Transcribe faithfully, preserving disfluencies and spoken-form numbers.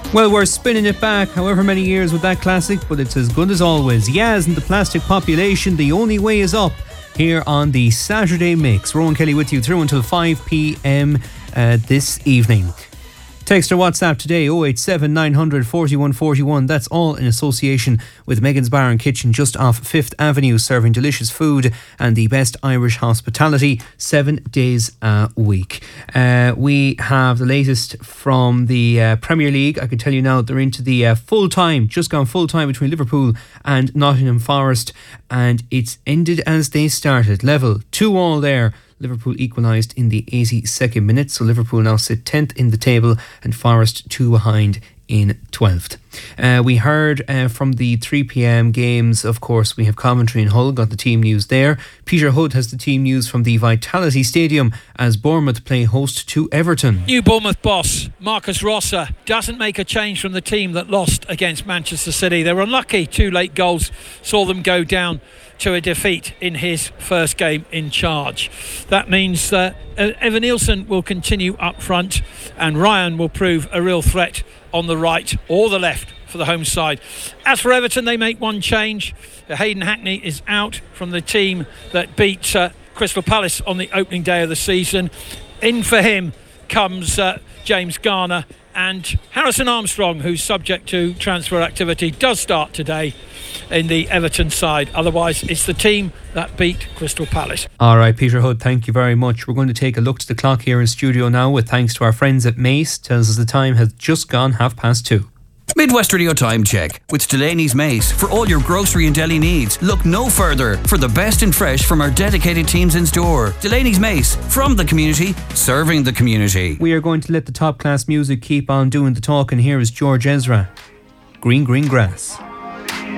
Well, we're spinning it back however many years with that classic, but it's as good as always. Yaz and the Plastic Population, The Only Way Is Up, here on the Saturday Mix. Rowan Kelly with you through until five p.m. Uh, this evening. Text or WhatsApp today oh eight seven nine hundred forty-one forty-one. That's all in association with Megan's Bar and Kitchen just off Fifth Avenue, serving delicious food and the best Irish hospitality seven days a week. Uh, we have the latest from the uh, Premier League. I can tell you now they're into the uh, full time, just gone full time between Liverpool and Nottingham Forest, and it's ended as they started. Level two all there. Liverpool equalised in the eighty-second minute, so Liverpool now sit tenth in the table and Forest two behind in twelfth. Uh, we heard uh, from the three p.m. games, of course, we have Coventry and Hull, got the team news there. Peter Hood has the team news from the Vitality Stadium as Bournemouth play host to Everton. New Bournemouth boss Marcus Rosser doesn't make a change from the team that lost against Manchester City. They were unlucky, two late goals saw them go down to a defeat in his first game in charge. That means that Evan Nielsen will continue up front and Ryan will prove a real threat on the right or the left for the home side. As for Everton, they make one change. Hayden Hackney is out from the team that beat uh, Crystal Palace on the opening day of the season. In for him comes uh, James Garner, and Harrison Armstrong, who's subject to transfer activity, does start today in the Everton side. Otherwise, it's the team that beat Crystal Palace. All right, Peter Hood, thank you very much. We're going to take a look to the clock here in studio now with thanks to our friends at Mace. Tells us the time has just gone half past two. Midwest Radio Time Check with Delaney's Mace. For all your grocery and deli needs, look no further for the best and fresh from our dedicated teams in store. Delaney's Mace, from the community, serving the community. We are going to let the top class music keep on doing the talking. Here is George Ezra, Green Green Grass.